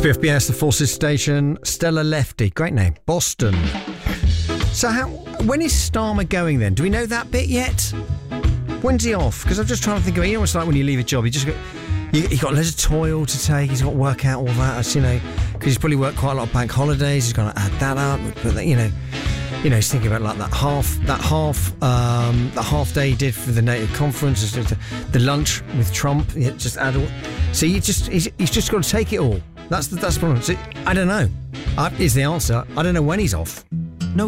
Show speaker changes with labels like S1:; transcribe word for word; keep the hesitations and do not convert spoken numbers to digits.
S1: B F B S, the Forces Station. Stella Lefty, great name. Boston. So how? When is Starmer going then? Do we know that bit yet? When's he off? Because I'm just trying to think of it. You know what it's like when you leave a job? You just got, you, you got loads of toil to take. He's got to work out all that. You know, because he's probably worked quite a lot of bank holidays. He's got to add that up. But you know, you know, he's thinking about like that half, that half, um, that half day he did for the NATO conference, the, the lunch with Trump. Yeah, just add all. So you just, he's, he's just got to take it all. That's the, that's the problem. So, I don't know. I, is the answer. I don't know when he's off.